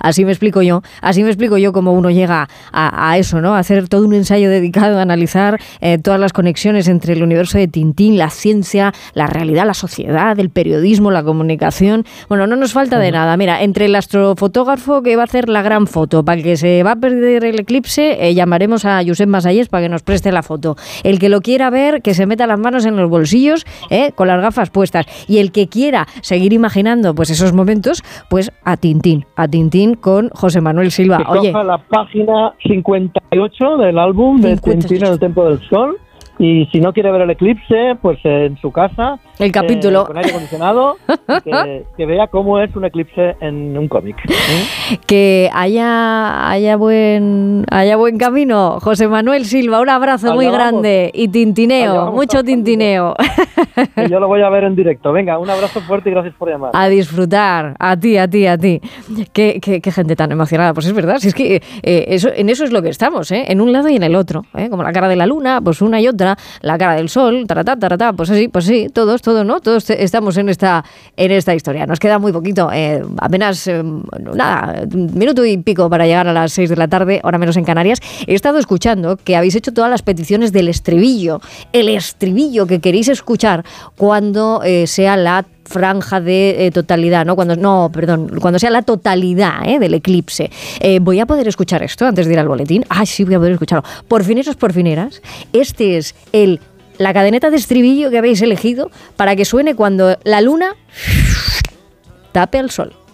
Así me explico yo cómo uno llega a eso, ¿no? A hacer todo un ensayo dedicado a analizar todas las conexiones entre el universo de Tintín, la ciencia, la realidad, la sociedad, el periodismo, la comunicación. Bueno, no nos falta de nada. Mira, entre el astrofotógrafo que va a hacer la gran foto, para el que se va a perder el eclipse, llamaremos a Josep Masayes para que nos preste la foto. El que lo quiera ver, que se meta las manos en los bolsillos, con las gafas puestas. Y el que quiera seguir imaginando pues esos momentos, pues a Tintín con José Manuel Silva. Que coja la página 58 del álbum de Tintín en el Templo del Sol. Y si no quiere ver el eclipse, pues en su casa, el capítulo con aire acondicionado, que vea cómo es un eclipse en un cómic. Que haya buen camino, José Manuel Silva. Un abrazo muy grande y tintineo, mucho tintineo. Que yo lo voy a ver en directo. Venga, un abrazo fuerte y gracias por llamar. A disfrutar, a ti. Qué gente tan emocionada. Pues es verdad, si es que en eso es lo que estamos, en un lado y en el otro, como la cara de la luna, pues una y otra, la cara del sol, taratá, pues sí, todos, ¿no? Todos estamos en esta historia. Nos queda muy poquito, apenas un minuto y pico para llegar a las 6 de la tarde, hora menos en Canarias. He estado escuchando que habéis hecho todas las peticiones del estribillo, el estribillo que queréis escuchar cuando sea la franja de totalidad, ¿no? Cuando sea la totalidad del eclipse. ¿Voy a poder escuchar esto antes de ir al boletín? Sí, voy a poder escucharlo. Por fineras, este es la cadeneta de estribillo que habéis elegido para que suene cuando la luna tape al sol.